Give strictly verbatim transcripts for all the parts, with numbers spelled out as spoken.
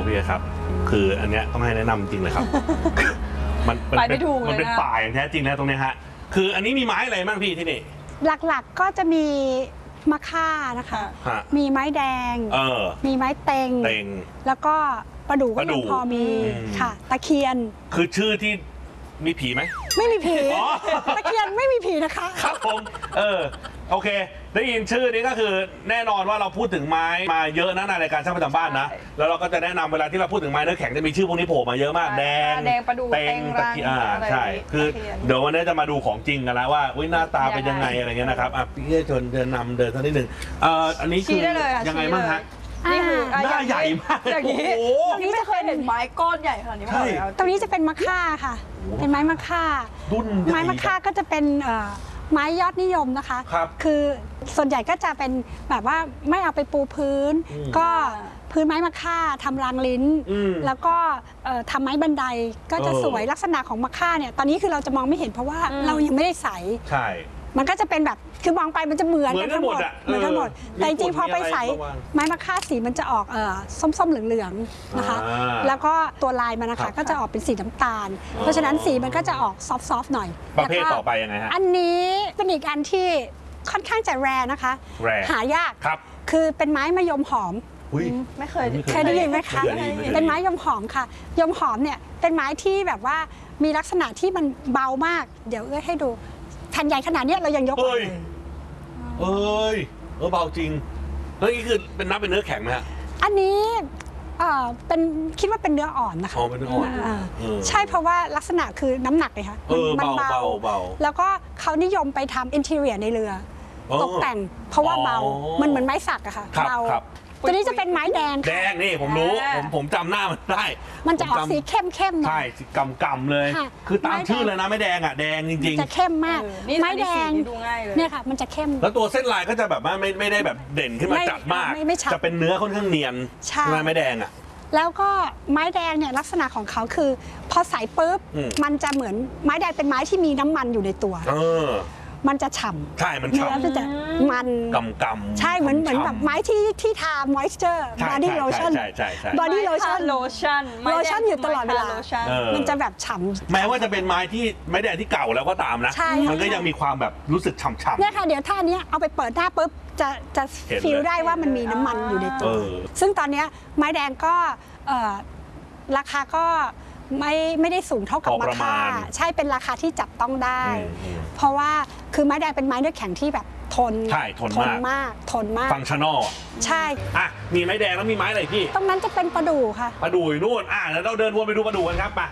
พี่ครับคืออันเนี้ยต้องให้แนะนำจริงเลยครับมันมันเป็นมันเป็นป่าอย่างแท้จริงแล้วตรงนี้ฮะคืออันนี้มีไม้อะไรบ้างพี่ที่นี่หลักๆก็จะมีมะค่านะคะมีไม้แดงมีไม้เต็งแล้วก็ประดู่ก็ยังพอมีค่ะตะเคียนคือชื่อที่มีผีไหมไม่มีผีตะเคียนไม่มีผีนะคะครับผมเออโอเคได้ยินชื่อนี้ก็คือแน่นอนว่าเราพูดถึงไม้มาเยอะนะในรายการช่างประจำบ้านนะแล้วเราก็จะแนะนำเวลาที่เราพูดถึงไม้เนื้อแข็งจะมีชื่อพวกนี้โผล่มาเยอะมากแดงแดงประดู่เต็งตะเคียนอ่าใช่คือเดี๋ยววันนี้จะมาดูของจริงกันแล้วว่าหน้าตาเป็นยังไงอะไรเงี้ยนะครับอ่ะพี่เชิญเดินนำเดินสักนิดหนึ่งเอ่ออันนี้คือยังไงบ้างฮะนี่คือหน้าใหญ่มากอย่างนี้ตรงนี้ไม่เคยเห็นไม้ก้อนใหญ่ขนาดนี้มาก่อนตรงนี้จะเป็นมะค่าค่ะเป็นไม้มะค่าไม้มะค่าก็จะเป็นไม้ยอดนิยมนะคะคือส่วนใหญ่ก็จะเป็นแบบว่าไม่เอาไปปูพื้นก็พื้นไม้มะค่าทำรางลิ้นแล้วก็ทำไม้บันไดก็จะสวยลักษณะของมะค่าเนี่ยตอนนี้คือเราจะมองไม่เห็นเพราะว่าเรายังไม่ได้ใส่ใช่มันก็จะเป็นแบบคือมองไปมันจะเหมือนกันทั้งหมดเหมือนทั้งหมดแต่จริงๆพอไปใส่ไม้มะค่าสีมันจะออกเออส้มๆเหลืองๆนะคะแล้วก็ตัวลายมันนะคะก็จะออกเป็นสีน้ำตาลเพราะฉะนั้นสีมันก็จะออกซอฟๆหน่อยประเภทต่อไปยังไงฮะอันนี้เป็นอีกอันที่ค่อนข้างจะแรร์นะคะหายากครับคือเป็นไม้มะยมหอมไม่เคยเคยได้ยินไหมคะเป็นไม้ยมหอมค่ะยมหอมเนี่ยเป็นไม้ที่แบบว่ามีลักษณะที่มันเบามากเดี๋ยวเอ้ยให้ดูแผ่นใหญ่ขนาดนี้เรายังยกเลยเอ้ยเออเบาจริงแล้วนี่คือเป็นนับเป็นเนื้อแข็งไหมฮะอันนี้เออเป็นคิดว่าเป็นเนื้ออ่อนนะคะอ๋อเป็นเนื้ออ่อนใช่เพราะว่าลักษณะคือน้ำหนักเลยค่ะมันเบาเบาแล้วก็เขานิยมไปทำอินทีเรียในเรือตกแต่งเพราะว่าเบามันเหมือนไม้สักอะค่ะเบาตัวนี้จะเป็นไม้แดงแดงนี่ผมรู้ผมผมจำหน้ามันได้มันจะออกสีเข้มเข้มใช่สีกำกำเลยคือตามชื่อเลยนะไม่แดงอ่ะแดงจริงๆจะเข้มมากไม้แดงเนี่ยค่ะมันจะเข้มแล้วตัวเส้นลายก็จะแบบว่าไม่ไม่ได้แบบเด่นขึ้นมาจัดมากจะเป็นเนื้อค่อนข้างเนียนใช่ไหมไม้แดงอ่ะแล้วก็ไม้แดงเนี่ยลักษณะของเขาคือพอใส่ปุ๊บมันจะเหมือนไม้แดงเป็นไม้ที่มีน้ำมันอยู่ในตัวมันจะฉ่ำใช่มันฉ่ำมันจะมันกำกำใช่เหมือนเหมือนแบบไม้ที่ที่ทามอยส์เจอร์บอดี้โลชั่นใช่ใช่ใช่บอดี้โลชั่นโลชั่นโลชั่นอยู่ตลอดเวลามันจะแบบฉ่ำแม้ว่าจะเป็นไม้ที่ไม้แดงที่เก่าแล้วก็ตามนะมันก็ยังมีความแบบรู้สึกฉ่ำๆเนี่ยค่ะเดี๋ยวท่านี้เอาไปเปิดหน้าปุ๊บจะจะฟีลได้ว่ามันมีน้ำมันอยู่ในตัวซึ่งตอนนี้ไม้แดงก็ราคาก็ไม่ไม่ได้สูงเท่ากับมะค่าใช่เป็นราคาที่จับต้องได้เพราะว่าคือไม้แดงเป็นไม้เนื้อแข็งที่แบบทนใช่ทนมากทนมากฟังชั่นอลใช่อ่ะมีไม้แดงแล้วมีไม้อะไรพี่ตรงนั้นจะเป็นประดู่ค่ะประดู่อยู่นู่นอ่ะแล้วเราเดินวนไปดูประดู่กันครับไป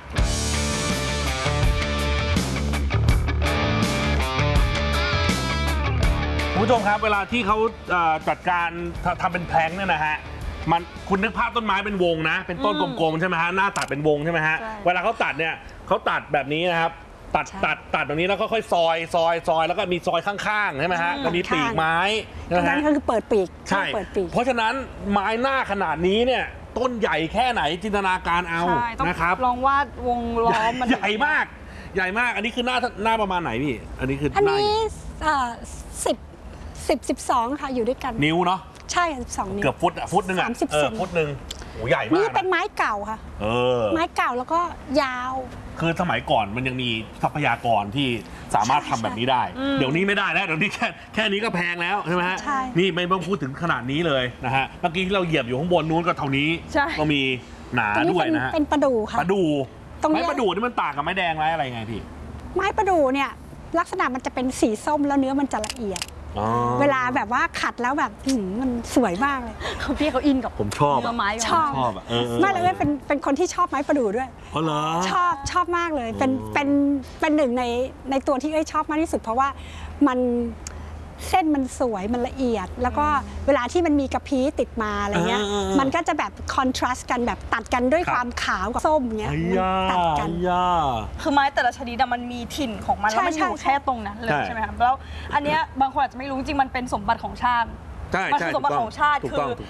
คุณผู้ชมครับเวลาที่เขาจัดการทำเป็นแพลงเนี่ยนะฮะมันคุณนึกภาพต้นไม้เป็นวงนะเป็นต้นกลมๆใช่ไหมฮะหน้าตัดเป็นวงใช่ไหมฮะเวลาเขาตัดเนี่ยเขาตัดแบบนี้นะครับตัดตัดตัดแบบนี้แล้วก็ค่อยซอยซอยซอยแล้วก็มีซอยข้างๆใช่ไหมฮะก็มีปีกไม้ตรงนั้นก็คือเปิดปีกใช่เพราะฉะนั้นไม้หน้าขนาดนี้เนี่ยต้นใหญ่แค่ไหนจินตนาการเอานะครับลองวาดวงล้อมมันใหญ่มากใหญ่มากอันนี้คือหน้าหน้าประมาณไหนพี่อันนี้คืออันนี้สิบสิบสิบสองค่ะอยู่ด้วยกันนิ้วเนาะใช่สิบสองนิ้วเกือบฟุตอะฟุตหนึ่งอะเออฟุตหนึ่งโอ้ใหญ่มากนี่เป็นไม้เก่าค่ะเออไม้เก่าแล้วก็ยาวคือสมัยก่อนมันยังมีทรัพยากรที่สามารถทำแบบนี้ได้เดี๋ยวนี้ไม่ได้แล้วเดี๋ยวนี้แค่แค่นี้ก็แพงแล้วใช่ไหมฮะนี่ไม่ต้องพูดถึงขนาดนี้เลยนะฮะเมื่อกี้ที่เราเหยียบอยู่ข้างบนนู้นก็เท่านี้ก็มีหนาด้วยนะฮะเป็นประดู่ค่ะประดู่ไม้ประดู่นี่มันต่างกับไม้แดงไม้อะไรไงพี่ไม้ประดู่เนี่ยลักษณะมันจะเป็นสีส้มแล้วเนื้อมันจะละเอียดเวลาแบบว่าขัดแล้วแบบมันสวยมากเลยพี่เขาอินกับผมชอบไม้ชอบไม่เลยเป็นเป็นคนที่ชอบไม้ประดู่ด้วยอ๋อเหรอชอบชอบมากเลยเป็นเป็นเป็นหนึ่งในในตัวที่เอ้ยชอบมากที่สุดเพราะว่ามันเส้นมันสวยมันละเอียดแล้วก็เวลาที่มันมีกระพี้ติดมาอะไรเงี้ยมันก็จะแบบคอนทราสต์กันแบบตัดกันด้วยความขาวกับส้มเงี้ยตัดกันคือไม้แต่ละชนิดมันมีถิ่นของมันแล้วมันอยู่แค่ตรงนั้นเลยใช่ไหมครับแล้วอันเนี้ยบางคนอาจจะไม่รู้จริงมันเป็นสมบัติของชาติมันคือสมบัติของชาติคือ